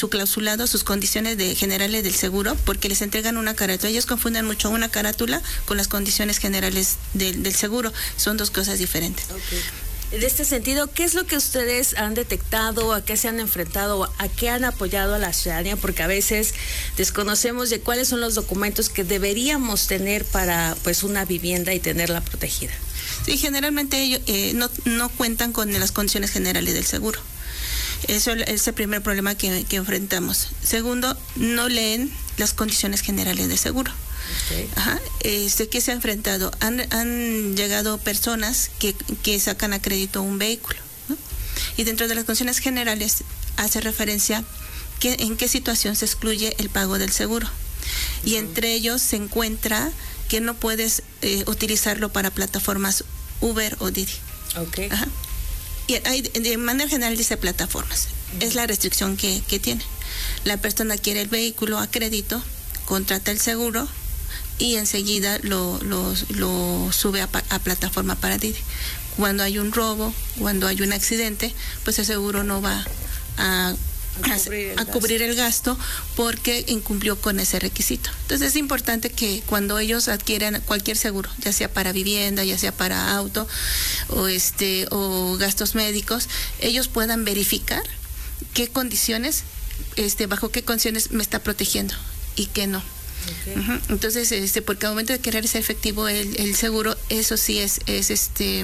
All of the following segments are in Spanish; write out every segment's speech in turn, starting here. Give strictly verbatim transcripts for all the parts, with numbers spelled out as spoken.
su clausulado, sus condiciones de generales del seguro, porque les entregan una carátula. Ellos confunden mucho una carátula con las condiciones generales del, del seguro. Son dos cosas diferentes. Okay. En este sentido, ¿qué es lo que ustedes han detectado, a qué se han enfrentado, a qué han apoyado a la ciudadanía? Porque a veces desconocemos de cuáles son los documentos que deberíamos tener para pues una vivienda y tenerla protegida. Sí, generalmente ellos eh, no, no cuentan con las condiciones generales del seguro. Eso es el primer problema que, que enfrentamos. Segundo, no leen las condiciones generales del seguro. Okay. Ajá. Este, ¿qué se ha enfrentado? Han, han llegado personas que, que sacan a crédito un vehículo, ¿no? Y dentro de las condiciones generales hace referencia que en qué situación se excluye el pago del seguro. Y uh-huh. entre ellos se encuentra que no puedes eh, utilizarlo para plataformas Uber o Didi. Okay. Ajá. Y hay, de manera general dice plataformas. Uh-huh. Es la restricción que, que tiene. La persona quiere el vehículo a crédito, contrata el seguro y enseguida lo, lo, lo sube a, a plataforma para Didi. Cuando hay un robo, cuando hay un accidente, pues el seguro no va a, a, cubrir, el a cubrir el gasto porque incumplió con ese requisito. Entonces es importante que cuando ellos adquieren cualquier seguro, ya sea para vivienda, ya sea para auto o este o gastos médicos, ellos puedan verificar qué condiciones, este, bajo qué condiciones me está protegiendo y qué no. Okay. Uh-huh. Entonces, este, porque al momento de querer ser efectivo el, el seguro, eso sí es, es este,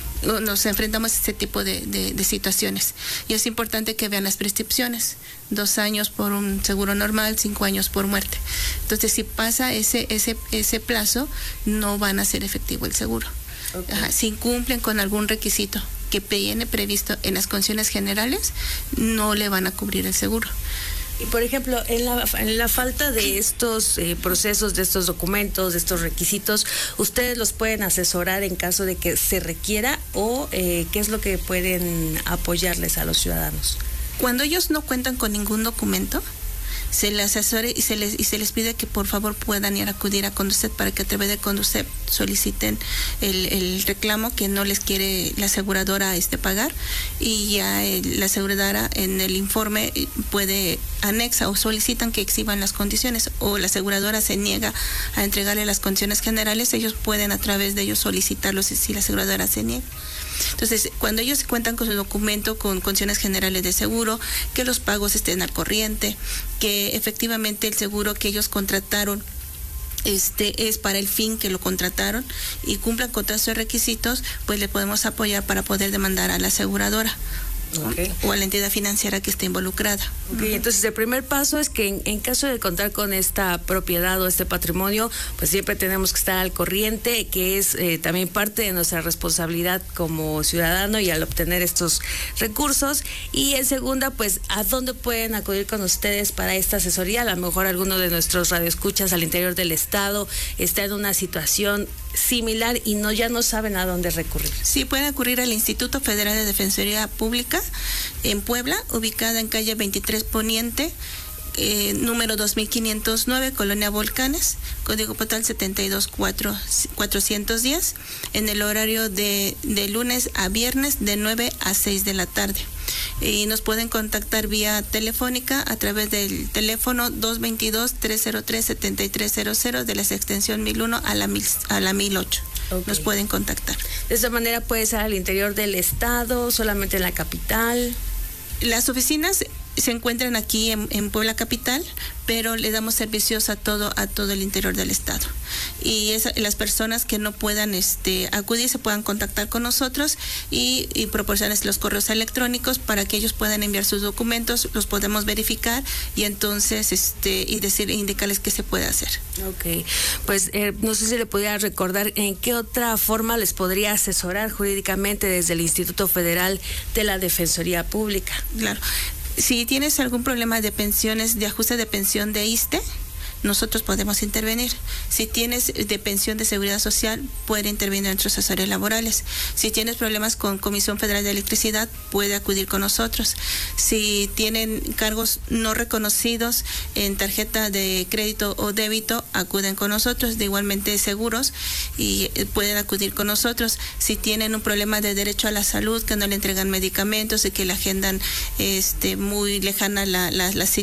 nos enfrentamos a este tipo de, de, de situaciones. Y es importante que vean las prescripciones, dos años por un seguro normal, cinco años por muerte. Entonces, si pasa ese, ese, ese plazo, no van a ser efectivo el seguro. Okay. Ajá. Si incumplen con algún requisito que viene previsto en las condiciones generales, no le van a cubrir el seguro. Y por ejemplo, en la, en la falta de estos eh, procesos, de estos documentos, de estos requisitos, ¿ustedes los pueden asesorar en caso de que se requiera o eh, qué es lo que pueden apoyarles a los ciudadanos? Cuando ellos no cuentan con ningún documento, se les asesore y se les y se les pide que por favor puedan ir a acudir a Conducet para que a través de Conducet soliciten el, el reclamo que no les quiere la aseguradora este pagar, y ya el, la aseguradora en el informe puede anexa o solicitan que exhiban las condiciones, o la aseguradora se niega a entregarle las condiciones generales, ellos pueden a través de ellos solicitarlo si, si la aseguradora se niega. Entonces, cuando ellos cuentan con su documento, con condiciones generales de seguro, que los pagos estén al corriente, que efectivamente el seguro que ellos contrataron este es para el fin que lo contrataron y cumplan con todos esos requisitos, pues le podemos apoyar para poder demandar a la aseguradora. Okay. O a la entidad financiera que esté involucrada. Okay, uh-huh. Entonces el primer paso es que en, en caso de contar con esta propiedad o este patrimonio, pues siempre tenemos que estar al corriente, que es eh, también parte de nuestra responsabilidad como ciudadano y al obtener estos recursos. Y en segunda, pues ¿a dónde pueden acudir con ustedes para esta asesoría? A lo mejor alguno de nuestros radioescuchas al interior del estado está en una situación similar y no ya no saben a dónde recurrir. Sí, pueden acudir al Instituto Federal de Defensoría Pública en Puebla, ubicada en calle veintitrés Poniente, eh, número dos mil quinientos nueve, Colonia Volcanes, código postal setenta y dos cuatrocientos diez, en el horario de, de lunes a viernes de nueve a seis de la tarde. Y nos pueden contactar vía telefónica a través del teléfono dos dos dos, tres cero tres, siete tres cero cero de la extensión mil uno a la, mil, a la mil ocho. Okay. Nos pueden contactar. De esa manera puede ser al interior del estado, solamente en la capital. Las oficinas se encuentran aquí en, en Puebla capital, pero le damos servicios a todo a todo el interior del estado. Y es, las personas que no puedan este acudir se puedan contactar con nosotros y, y proporcionarles los correos electrónicos para que ellos puedan enviar sus documentos, los podemos verificar y entonces este y decir indicarles qué se puede hacer. Ok, pues eh, no sé si le podría recordar en qué otra forma les podría asesorar jurídicamente desde el Instituto Federal de la Defensoría Pública. Claro. Si tienes algún problema de pensiones, de ajuste de pensión de ISSSTE, nosotros podemos intervenir. Si tienes de pensión de seguridad social, puede intervenir en nuestros asesores laborales. Si tienes problemas con Comisión Federal de Electricidad, puede acudir con nosotros. Si tienen cargos no reconocidos en tarjeta de crédito o débito, acuden con nosotros. De igualmente seguros y pueden acudir con nosotros. Si tienen un problema de derecho a la salud, que no le entregan medicamentos y que le agendan este muy lejana la, la, la cita